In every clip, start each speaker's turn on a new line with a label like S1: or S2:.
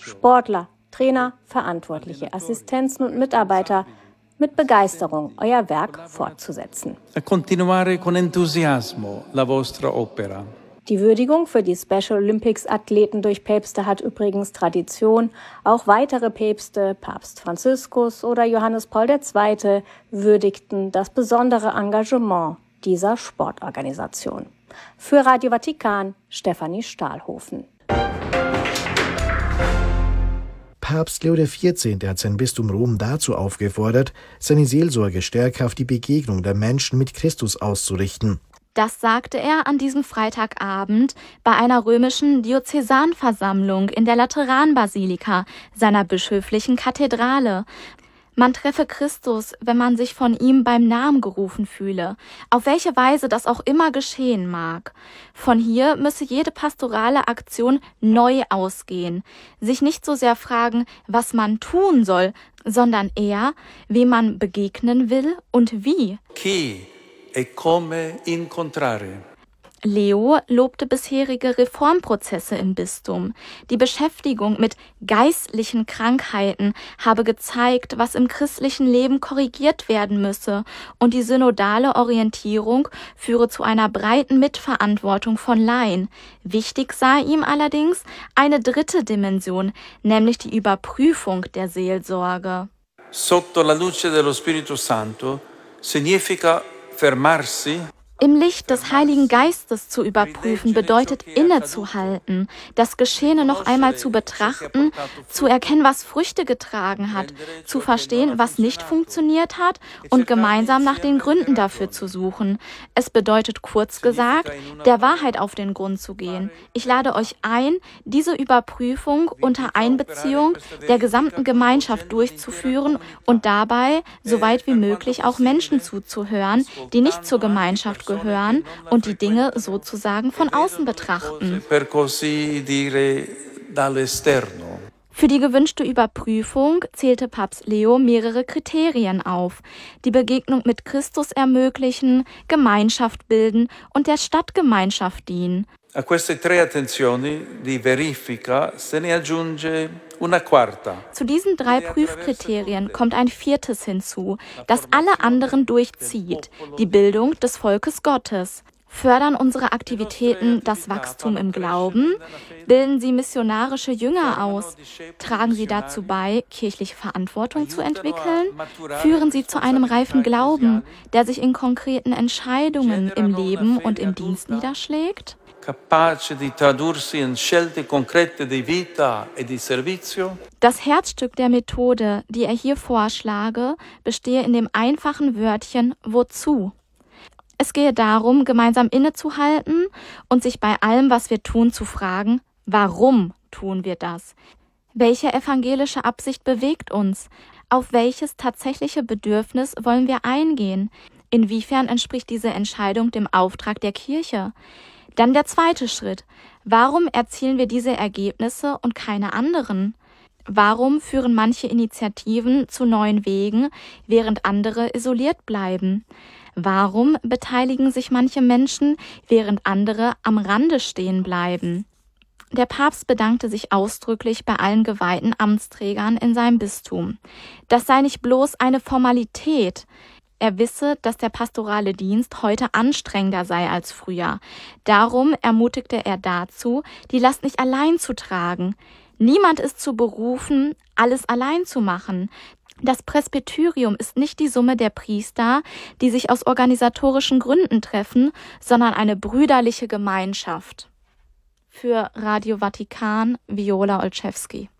S1: Sportler, Trainer, Verantwortliche, Assistenzen und Mitarbeiter, mit Begeisterung euer Werk fortzusetzen.
S2: A continuare con entusiasmo la vostra opera.
S1: Die Würdigung für die Special Olympics Athleten durch Päpste hat übrigens Tradition. Auch weitere Päpste, Papst Franziskus oder Johannes Paul II., würdigten das besondere Engagement dieser Sportorganisation. Für Radio Vatikan, Stefanie Stahlhofen.
S3: Papst Leo XIV. Hat sein Bistum Rom dazu aufgefordert, seine Seelsorge stärker auf die Begegnung der Menschen mit Christus auszurichten.
S4: Das sagte er an diesem Freitagabend bei einer römischen Diözesanversammlung in der Lateranbasilika, seiner bischöflichen Kathedrale. Man treffe Christus, wenn man sich von ihm beim Namen gerufen fühle, auf welche Weise das auch immer geschehen mag. Von hier müsse jede pastorale Aktion neu ausgehen, sich nicht so sehr fragen, was man tun soll, sondern eher, wem man begegnen will und wie.
S2: Chi e come incontrare.
S4: Leo lobte bisherige Reformprozesse im Bistum. Die Beschäftigung mit geistlichen Krankheiten habe gezeigt, was im christlichen Leben korrigiert werden müsse, und die synodale Orientierung führe zu einer breiten Mitverantwortung von Laien. Wichtig sei ihm allerdings eine dritte Dimension, nämlich die Überprüfung der Seelsorge.
S2: Sotto la luce dello Spirito Santo significa fermarsi.
S4: Im Licht des Heiligen Geistes zu überprüfen bedeutet innezuhalten, das Geschehene noch einmal zu betrachten, zu erkennen, was Früchte getragen hat, zu verstehen, was nicht funktioniert hat und gemeinsam nach den Gründen dafür zu suchen. Es bedeutet kurz gesagt, der Wahrheit auf den Grund zu gehen. Ich lade euch ein, diese Überprüfung unter Einbeziehung der gesamten Gemeinschaft durchzuführen und dabei, so weit wie möglich, auch Menschen zuzuhören, die nicht zur Gemeinschaft gehören und die Dinge sozusagen von außen betrachten. Für die gewünschte Überprüfung zählte Papst Leo mehrere Kriterien auf: die Begegnung mit Christus ermöglichen, Gemeinschaft bilden und der Stadtgemeinschaft dienen.
S2: A queste tre attenzioni di verifica se ne aggiunge una quarta.
S4: Zu diesen 3 Prüfkriterien kommt ein 4. hinzu, das alle anderen durchzieht: die Bildung des Volkes Gottes. Fördern unsere Aktivitäten das Wachstum im Glauben? Bilden sie missionarische Jünger aus? Tragen sie dazu bei, kirchliche Verantwortung zu entwickeln? Führen sie zu einem reifen Glauben, der sich in konkreten Entscheidungen im Leben und im Dienst niederschlägt?
S2: Capace di tradursi in scelte concrete di vita e di servizio?
S4: Das Herzstück der Methode, die er hier vorschlage, bestehe in dem einfachen Wörtchen wozu. Es gehe darum, gemeinsam innezuhalten und sich bei allem, was wir tun, zu fragen, warum tun wir das? Welche evangelische Absicht bewegt uns? Auf welches tatsächliche Bedürfnis wollen wir eingehen? Inwiefern entspricht diese Entscheidung dem Auftrag der Kirche? Dann der 2. Schritt. Warum erzielen wir diese Ergebnisse und keine anderen? Warum führen manche Initiativen zu neuen Wegen, während andere isoliert bleiben? Warum beteiligen sich manche Menschen, während andere am Rande stehen bleiben? Der Papst bedankte sich ausdrücklich bei allen geweihten Amtsträgern in seinem Bistum. Das sei nicht bloß eine Formalität. Er wisse, dass der pastorale Dienst heute anstrengender sei als früher. Darum ermutigte er dazu, die Last nicht allein zu tragen. Niemand ist zu berufen, alles allein zu machen. Das Presbyterium ist nicht die Summe der Priester, die sich aus organisatorischen Gründen treffen, sondern eine brüderliche Gemeinschaft. Für Radio Vatikan, Viola Olszewski.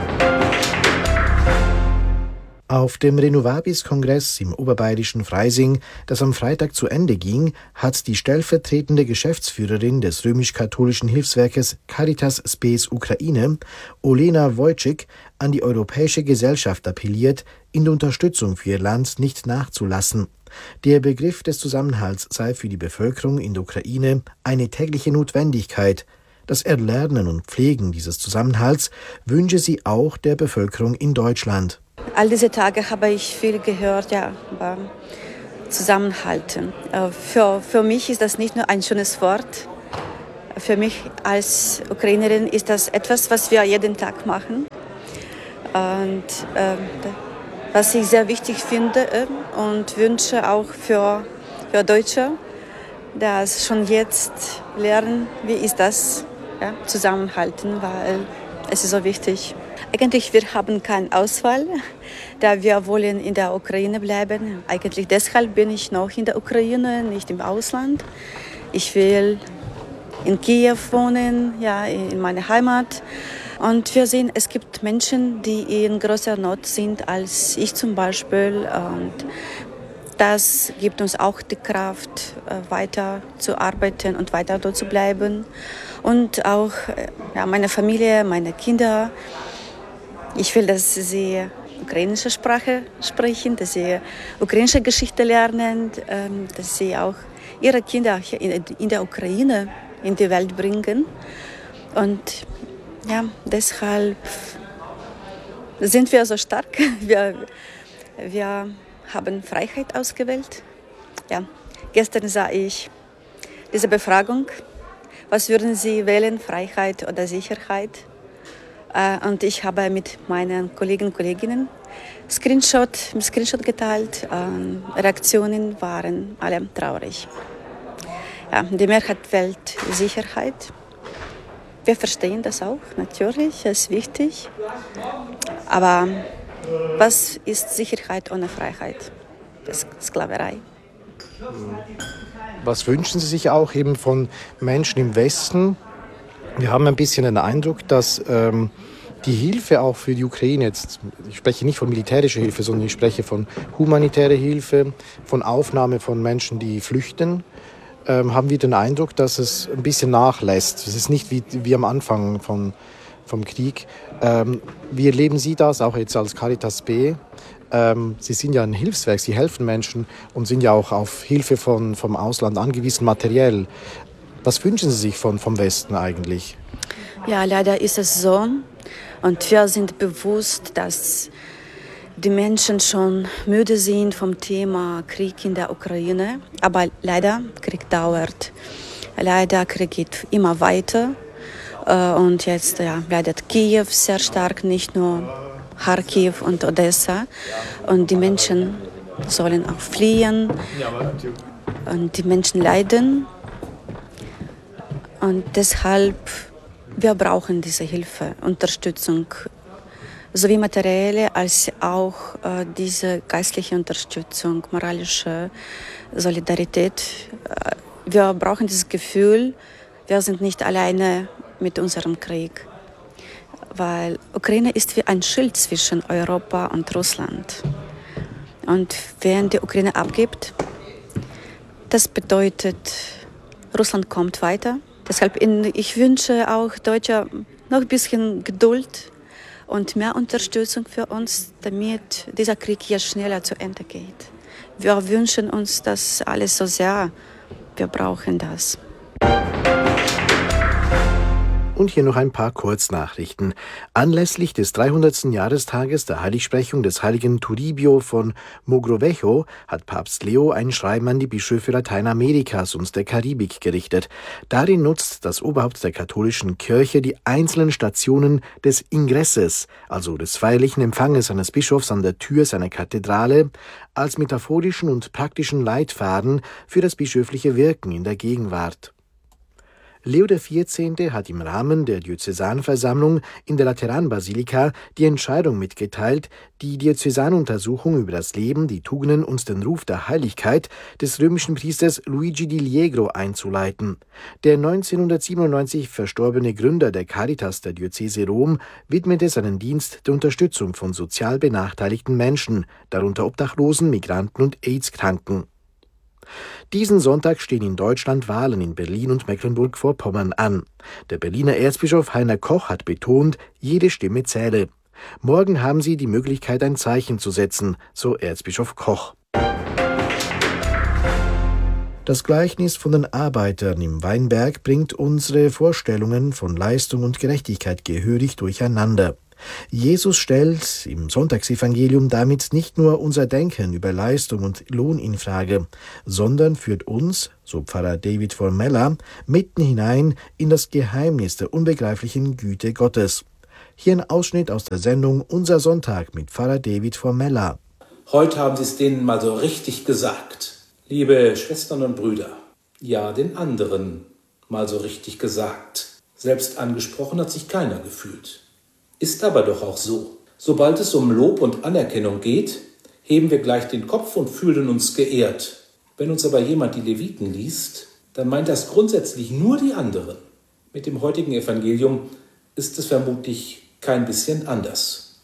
S3: Auf dem Renovabis-Kongress im oberbayerischen Freising, das am Freitag zu Ende ging, hat die stellvertretende Geschäftsführerin des römisch-katholischen Hilfswerkes Caritas Spes Ukraine, Olena Wojcik, an die Europäische Gesellschaft appelliert, in der Unterstützung für ihr Land nicht nachzulassen. Der Begriff des Zusammenhalts sei für die Bevölkerung in der Ukraine eine tägliche Notwendigkeit. Das Erlernen und Pflegen dieses Zusammenhalts wünsche sie auch der Bevölkerung in Deutschland.
S5: All diese Tage habe ich viel gehört, aber zusammenhalten. Für mich ist das nicht nur ein schönes Wort. Für mich als Ukrainerin ist das etwas, was wir jeden Tag machen. Und was ich sehr wichtig finde und wünsche auch für Deutsche, dass schon jetzt lernen, wie ist das, ja, zusammenhalten, weil es ist so wichtig. Eigentlich wir haben keine Auswahl, da wir wollen in der Ukraine bleiben. Eigentlich deshalb bin ich noch in der Ukraine, nicht im Ausland. Ich will in Kiew wohnen, ja, in meiner Heimat. Und wir sehen, es gibt Menschen, die in größerer Not sind als ich zum Beispiel. Und das gibt uns auch die Kraft, weiter zu arbeiten und weiter dort zu bleiben. Und auch ja, meine Familie, meine Kinder. Ich will, dass sie ukrainische Sprache sprechen, dass sie ukrainische Geschichte lernen, dass sie auch ihre Kinder hier in der Ukraine in die Welt bringen. Und ja, deshalb sind wir so stark. Wir haben Freiheit ausgewählt. Ja, gestern sah ich diese Befragung. Was würden Sie wählen, Freiheit oder Sicherheit? Und ich habe mit meinen Kollegen und Kolleginnen Screenshot geteilt. Reaktionen waren alle traurig. Ja, die Mehrheit wählt Sicherheit. Wir verstehen das auch, natürlich, es ist wichtig. Aber was ist Sicherheit ohne Freiheit? Das ist Sklaverei.
S3: Was wünschen Sie sich auch eben von Menschen im Westen? Wir haben ein bisschen den Eindruck, dass die Hilfe auch für die Ukraine jetzt, ich spreche nicht von militärischer Hilfe, sondern ich spreche von humanitärer Hilfe, von Aufnahme von Menschen, die flüchten, haben wir den Eindruck, dass es ein bisschen nachlässt. Es ist nicht wie am Anfang vom Krieg. Wie erleben Sie das, auch jetzt als Caritas B? Sie sind ja ein Hilfswerk, Sie helfen Menschen und sind ja auch auf Hilfe vom Ausland angewiesen, materiell. Was wünschen Sie sich vom Westen eigentlich?
S5: Ja, leider ist es so. Und wir sind bewusst, dass die Menschen schon müde sind vom Thema Krieg in der Ukraine. Aber leider, Krieg dauert. Leider, Krieg geht immer weiter. Und jetzt leidet Kiew sehr stark, nicht nur Kharkiv und Odessa. Und die Menschen sollen auch fliehen. Und die Menschen leiden. Und deshalb, wir brauchen diese Hilfe, Unterstützung, sowie materielle als auch diese geistliche Unterstützung, moralische Solidarität. Wir brauchen dieses Gefühl, wir sind nicht alleine mit unserem Krieg, weil Ukraine ist wie ein Schild zwischen Europa und Russland. Und wenn die Ukraine abgibt, das bedeutet, Russland kommt weiter. Deshalb ich wünsche auch Deutschen noch ein bisschen Geduld und mehr Unterstützung für uns, damit dieser Krieg hier schneller zu Ende geht. Wir wünschen uns das alles so sehr. Wir brauchen das.
S3: Und hier noch ein paar Kurznachrichten. Anlässlich des 300. Jahrestages der Heiligsprechung des heiligen Toribio von Mogrovejo hat Papst Leo ein Schreiben an die Bischöfe Lateinamerikas und der Karibik gerichtet. Darin nutzt das Oberhaupt der katholischen Kirche die einzelnen Stationen des Ingresses, also des feierlichen Empfanges eines Bischofs an der Tür seiner Kathedrale, als metaphorischen und praktischen Leitfaden für das bischöfliche Wirken in der Gegenwart. Leo XIV. Hat im Rahmen der Diözesanversammlung in der Lateranbasilika die Entscheidung mitgeteilt, die Diözesanuntersuchung über das Leben, die Tugenden und den Ruf der Heiligkeit des römischen Priesters Luigi di Liegro einzuleiten. Der 1997 verstorbene Gründer der Caritas der Diözese Rom widmete seinen Dienst der Unterstützung von sozial benachteiligten Menschen, darunter Obdachlosen, Migranten und AIDS-Kranken. Diesen Sonntag stehen in Deutschland Wahlen in Berlin und Mecklenburg-Vorpommern an. Der Berliner Erzbischof Heiner Koch hat betont, jede Stimme zähle. Morgen haben sie die Möglichkeit, ein Zeichen zu setzen, so Erzbischof Koch. Das Gleichnis von den Arbeitern im Weinberg bringt unsere Vorstellungen von Leistung und Gerechtigkeit gehörig durcheinander. Jesus stellt im Sonntagsevangelium damit nicht nur unser Denken über Leistung und Lohn in Frage, sondern führt uns, so Pfarrer David Formella, mitten hinein in das Geheimnis der unbegreiflichen Güte Gottes. Hier ein Ausschnitt aus der Sendung Unser Sonntag mit Pfarrer David Formella.
S6: Heute haben Sie es denen mal so richtig gesagt. Liebe Schwestern und Brüder, ja, den anderen mal so richtig gesagt. Selbst angesprochen hat sich keiner gefühlt. Ist aber doch auch so. Sobald es um Lob und Anerkennung geht, heben wir gleich den Kopf und fühlen uns geehrt. Wenn uns aber jemand die Leviten liest, dann meint das grundsätzlich nur die anderen. Mit dem heutigen Evangelium ist es vermutlich kein bisschen anders.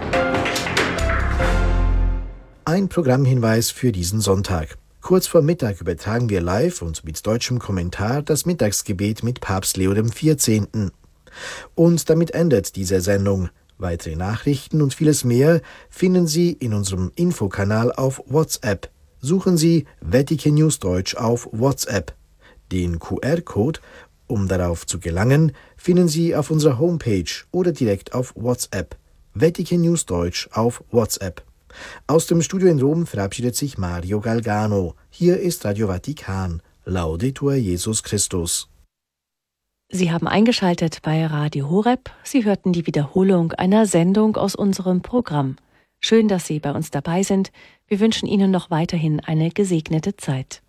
S3: Ein Programmhinweis für diesen Sonntag. Kurz vor Mittag übertragen wir live und mit deutschem Kommentar das Mittagsgebet mit Papst Leo XIV. Und damit endet diese Sendung. Weitere Nachrichten und vieles mehr finden Sie in unserem Infokanal auf WhatsApp. Suchen Sie Vatican News Deutsch auf WhatsApp. Den QR-Code, um darauf zu gelangen, finden Sie auf unserer Homepage oder direkt auf WhatsApp. Vatican News Deutsch auf WhatsApp. Aus dem Studio in Rom verabschiedet sich Mario Galgano. Hier ist Radio Vatikan. Laudetur Jesus Christus.
S7: Sie haben eingeschaltet bei Radio Horeb. Sie hörten die Wiederholung einer Sendung aus unserem Programm. Schön, dass Sie bei uns dabei sind. Wir wünschen Ihnen noch weiterhin eine gesegnete Zeit.